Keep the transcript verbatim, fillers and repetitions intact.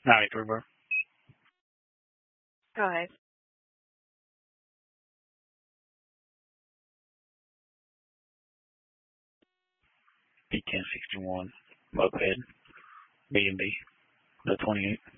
ninety-three, bro. Go ahead. B ten sixty-one, Moped, B and B, the twenty-eight.